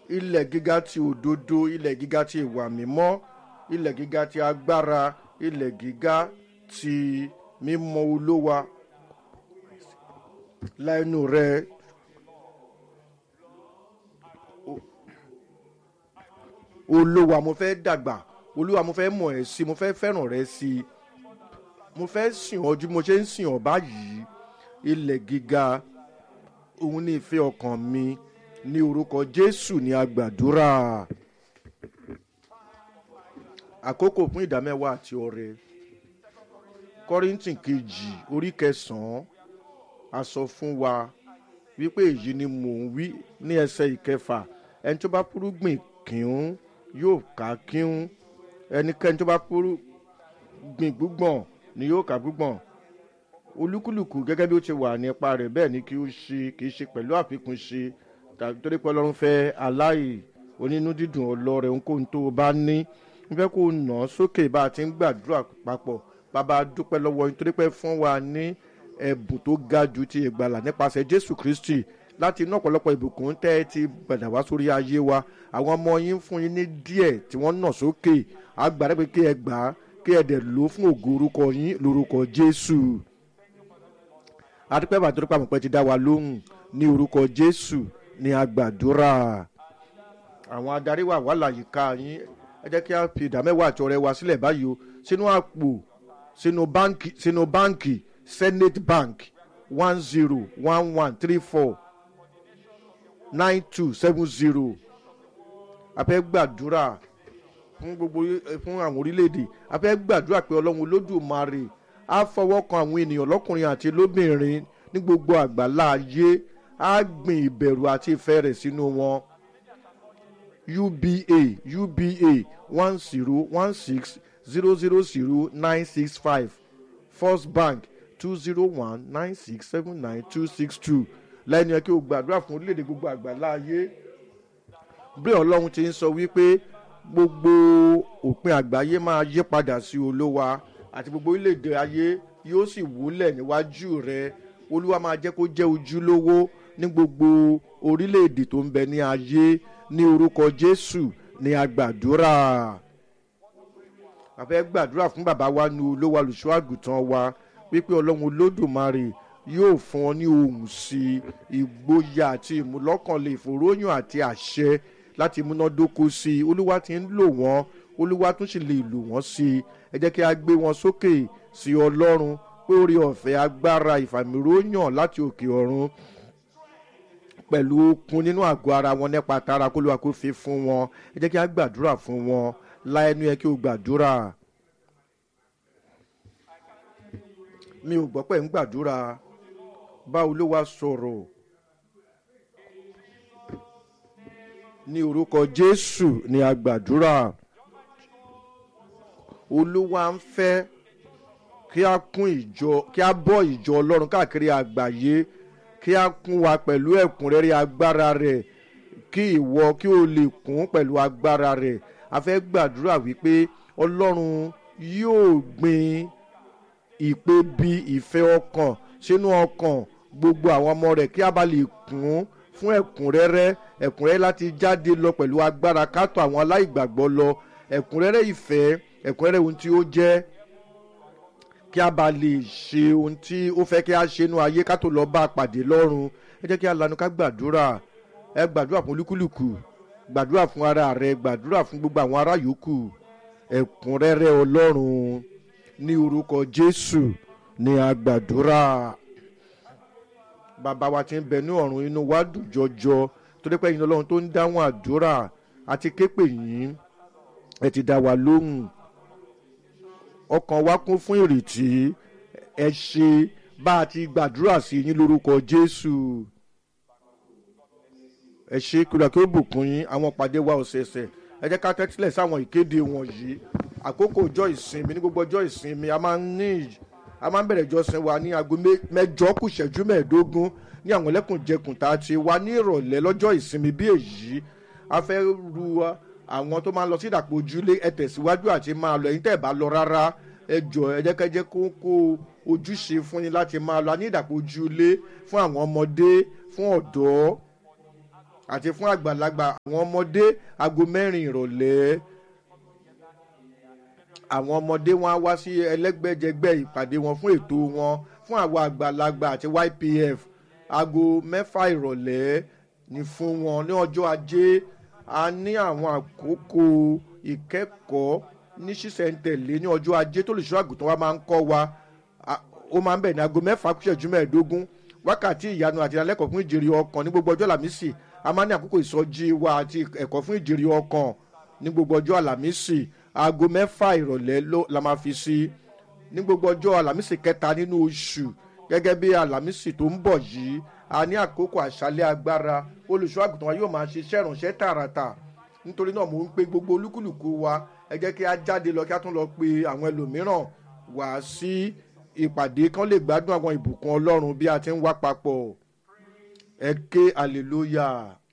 ilẹ̀ gíga ti òdodo, ilẹ̀ gíga ti ìwà mímọ́, ilẹ̀ gíga ti agbára, ilẹ̀ gíga ti mímọ́ olówa. Lẹ́nu rẹ̀ olúwa mo fẹ́ dàgbà, olúwa mo fẹ́ mọ̀ ẹ́ sí, mo fẹ́ fẹ́ràn rẹ sí, mo fẹ́ sìn ọ́ ju mo ṣe ń sìn ọ́ báyìí. Ilẹ̀ gíga òun ní ìfẹ́ ọkàn mi, ní orúkọ Jésù ní a gbàdúrà. Àkókò fún ìdámẹ́wàá àti ọrẹ. Kọ́ríńtì kejì orí 9 a sọ fún wa wípé èyí ni mò ń wí ní ẹsẹ̀ 6. Ẹni tó bá fúrúgbìn kíhún yóò ká kíhún, ẹnikẹ́ni tó bá fúrúgbìn gbúgbọ̀n ni yóò ká gbúgbọ̀n. Olúkúlùkù gẹ́gẹ́ bí ó ti wà nípa rẹ̀ bẹ́ẹ̀ ni kí ó ṣe, kì í ṣe pẹ̀lú àfikún ṣe, torí pé Ọlọ́run fẹ́ aláì onínú dídùn ọlọ́rẹ̀. Ohunkóhun tó o bá ní ń fẹ́ kó o nà án sókè bá a ti ń gbàdúrà papọ̀. Bàbá dúpẹ́ lọ́wọ́ yín torí pé fún wa ní ẹ̀bùn tó ga jù ti ìgbàlà nípasẹ̀ Jésù Kristi. Láti inú ọ̀pọ̀lọpọ̀ ìbùkún tẹ́ ẹ ti gbàdà wá sórí ayé wa, àwọn ọmọ yín fún yín ní díẹ̀ tí wọ́n nà sókè. Agbára pé kí ẹ gbà á, kí ẹ dẹ̀ lò ó fún ògo orúkọ yín lórúkọ Jésù. Adúpẹ́ bàtúrú pàmòpẹ́ ti dá wa lóhùn ní orúkọ Jésù ní agbàdúrà. Àwọn adarí wà láyìíká yín, ẹ jẹ́ kí a fi ìdámẹ́wàá àti ọrẹ wa sílẹ̀ báyìí o, sínú àpò, sínú báǹkì Senate Bank 1011349270. A fẹ́ gbàdúrà fún gbogbo fún àwọn orílẹ̀-èdè. A fẹ́ gbàdúrà pé Ọlọ́run Olódùmarè á fọwọ́ kan àwọn ènìyàn lọ́kùnrin àti lóbìnrin ní gbogbo àgbàlá ayé, á gbìn ìbẹ̀rù àti ìfẹ́ rẹ̀ sínú wọn. UBA 1016000965, First Bank 20196799262. Lẹ́yìn ẹ̀ kí o gbàdúrà fún orílẹ̀-èdè gbogbo àgbàlá ayé. Bí Ọlọ́run ti ń sọ wípé gbogbo òpin àgbáyé máa yí padà sí Olúwa, àti gbogbo orílẹ̀-èdè ayé yóò sì wólẹ̀ níwájú rẹ̀. Olúwa máa jẹ́ kó jẹ́ ojúlówó ní gbogbo orílẹ̀-èdè tó ń bẹ ní ayé, ní orúkọ Jésù ní agbàdúrà. A fẹ́ gbàdúrà fún bàbá wa ní olówó olùṣọ́ àgùntàn wa wípé Ọlọ́run Olódùmarè yóò fún ọ ní ohùn sí, ìgboyà àti ìmúlọ́kànlé, ìfòròyìn àti àṣẹ láti múnádóko sí. Olúwa ti ń lò wọ́n, Olúwa tún sì lè lò wọ́n sí. Ẹ jẹ́ kí a gbé wọn sókè sí Ọlọ́run pé oore ọ̀fẹ́, agbára, ìfàmìróyàn láti òkè ọ̀run pẹ̀lú okun nínú àgọ́ ara wọn nípa tara kó Olúwa kó fi fún wọn. Ẹ jẹ́ kí a gbàdúrà fún wọn. Láẹnu yẹ kí o gbàdúrà. Mi ò gbọ́ pé ń gbàdúrà. Bá Olúwa sọ̀rọ̀ ní orúkọ Jésù ní agbàdúrà. Olúwa ń fẹ́ kí a kún ìjọ, kí a bọ́ ìjọ Ọlọ́run káàkiri àgbáyé, kí a kún wa pẹ̀lú ẹ̀kúnrẹ́rẹ́ agbára rẹ̀, kí ìwọ kí o lè kún pẹ̀lú agbára rẹ̀. A fẹ́ gbàdúrà wípé Ọlọ́run yóò gbin ìpè bí ìfẹ́ ọkàn sínú ọkàn gbogbo àwọn ọmọ rẹ̀, kí a bá lè kún fún ẹ̀kúnrẹ́rẹ́ láti jáde lọ pẹ̀lú agbára kátó àwọn aláìgbàgbọ́ lọ, ẹ̀kúnrẹ́rẹ́ ìfẹ́, ẹ̀kúnrẹ́rẹ́ ohun tí ó jẹ́, kí a bá lè ṣe ohun tí ó fẹ́ kí a ṣe nínú ayé ká tó lọ bá a pàdé lọ́run. Ẹ jẹ́ kí a lanu ká gbàdúrà. Ẹ gbàdúrà fún olúkúlùkù, gbàdúrà fún ara rẹ, gbàdúrà fún gbogbo àwọn ará yòókù. Ẹ̀kúnrẹ́rẹ́ Ọlọ́run ní orúkọ Jésù ní agbàdúrà. Bàbá wa tí ń bẹ ní ọ̀run, inú wa dùn jọjọ torí pé ẹ̀yin Ọlọ́run tó ń dáhùn àdúrà, àti képe yín, ẹ ti dá wa lóhùn. Ọkàn wa kún fún ìrètí. Ẹ ṣe bá a ti gbàdúrà sí yín lórúkọ Jésù. Ẹ ṣe kí Olúwa kí ó bùkún yín. Àwọn ìpàdé wa ọ̀sẹ̀ẹ̀sẹ̀, ẹ jẹ́ ká tẹ́tílẹ̀ sáwọn ìkéde wọ̀nyí. Àkókò ọjọ́ ìsinmi, ní gbogbo ọjọ́ ìsinmi a máa ń bẹ̀rẹ̀ ìjọsìn wa ní aago 8:15 ní àwọn ẹlẹ́kùnjẹkùn tá a ti wá ní ìrọ̀lẹ́ lọ́jọ́ ìsinmi bí èyí. A fẹ́ ru àwọn tó máa lọ sí ìdàpọ̀ ojúlé, ẹ tẹ̀síwájú àti máa lọ. Ẹ̀yin tẹ́ ẹ̀ bá lọ rárá, ẹ jọ̀ọ́ ẹ jẹ́ kẹ́jẹ́ kó ojúṣe fún yín láti máa lọ ní ìdàpọ̀ ojúlé fún àwọn ọmọdé, fún ọ̀dọ́. àti fún àgbàlagbà àwọn ọmọdé aago 4 ìrọ̀lẹ́. àwọn ọmọdé wọn á wá sí ẹlẹ́gbẹ́jẹgbẹ́ ìpàdé wọn fún ètò wọn. fún àwọn àgbàlagbà àti YPF aago 6 ìrọ̀lẹ́ ni fún wọn. ní ọjọ́ ajé a ní àwọn àkókò ìkẹ́kọ̀ọ́ ní ṣísẹ̀ntẹ̀lé ní ọjọ́ ajé tó lè ṣọ́ àgùntàn wa máa ń kọ́ wa. ó máa ń bẹ̀ ní aago 6:15 wákàtí ìyanu àti ìdánilẹ́kọ̀ọ́ fún ìjèrè ọkàn ní gbogbo ọjọ́ àlàmísì. a máa ní àkókò ìsọjí wa àti ẹ̀kọ́ fún ìjèrè ọkàn ní gbogbo ọjọ́ àlàmísì. aago 6 ìrọ̀lẹ́ la máa fi sí ní gbogbo ọjọ́ àlàmísì kẹta nínú oṣù. gẹ́gẹ́ bí àlàmísì tó ń bọ̀ yìí a ní àkókò àṣálẹ́ agbára. olùṣọ́ àgùntàn wa yóò máa ṣiṣẹ́ ìrànṣẹ́ tààràtà. nítorí náà mò ń pe gbogbo olúkúlùkù wa ẹ jẹ́ kí a jáde lọ kí a tún lọ pe àwọn ẹlòmíràn wá sí ìpàdé kan lè gbádùn àwọn ìbùkún ọlọ́run bí a ti ń wá papọ̀. ẹ ké hallelujah.